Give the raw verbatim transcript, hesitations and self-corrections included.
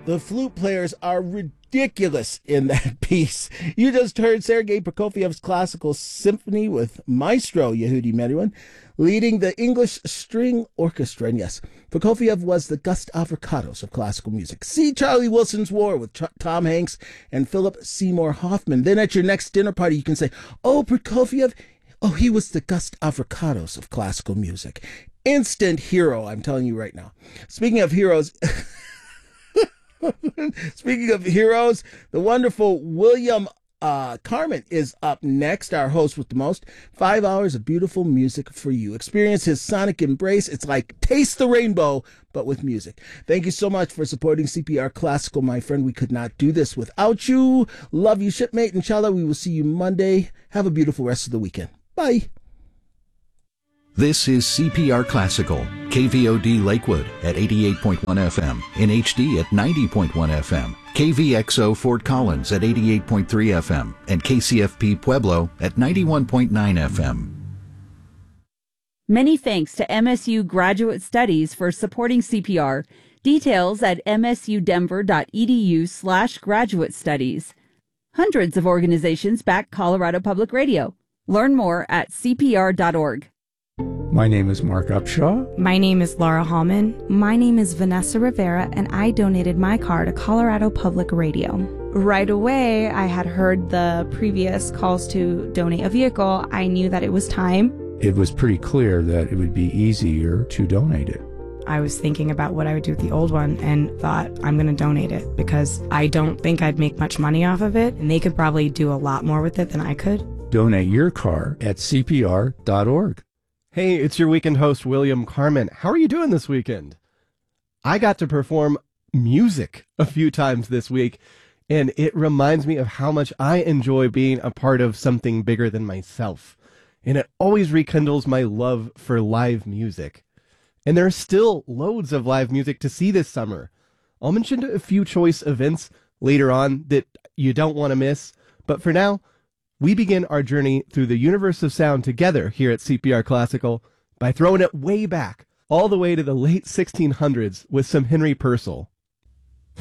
The flute players are ridiculous in that piece. You just heard Sergei Prokofiev's classical symphony with Maestro Yehudi Menuhin leading the English String Orchestra. And yes, Prokofiev was the Gust Avocados of classical music. See Charlie Wilson's War with Ch- Tom Hanks and Philip Seymour Hoffman. Then at your next dinner party, you can say, oh, Prokofiev, oh, he was the Gust Avocados of classical music. Instant hero, I'm telling you right now. Speaking of heroes... Speaking of heroes, the wonderful William uh, Carmen is up next, our host with the most. Five hours of beautiful music for you. Experience his sonic embrace. It's like taste the rainbow, but with music. Thank you so much for supporting C P R Classical, my friend. We could not do this without you. Love you, shipmate. Inshallah, we will see you Monday. Have a beautiful rest of the weekend. Bye. This is C P R Classical, K V O D Lakewood at eighty-eight point one F M, in H D at ninety point one F M, K V X O Fort Collins at eighty-eight point three F M, and K C F P Pueblo at ninety-one point nine F M. Many thanks to M S U Graduate Studies for supporting C P R. Details at msudenver.edu slash graduate studies. Hundreds of organizations back Colorado Public Radio. Learn more at C P R dot org. My name is Mark Upshaw. My name is Laura Hallman. My name is Vanessa Rivera, and I donated my car to Colorado Public Radio. Right away, I had heard the previous calls to donate a vehicle. I knew that it was time. It was pretty clear that it would be easier to donate it. I was thinking about what I would do with the old one and thought, I'm going to donate it because I don't think I'd make much money off of it, and they could probably do a lot more with it than I could. Donate your car at C P R dot org. Hey, it's your weekend host, William Carmen. How are you doing this weekend? I got to perform music a few times this week, and it reminds me of how much I enjoy being a part of something bigger than myself. And it always rekindles my love for live music. And there are still loads of live music to see this summer. I'll mention a few choice events later on that you don't want to miss. But for now, we begin our journey through the universe of sound together here at C P R Classical by throwing it way back, all the way to the late sixteen hundreds with some Henry Purcell.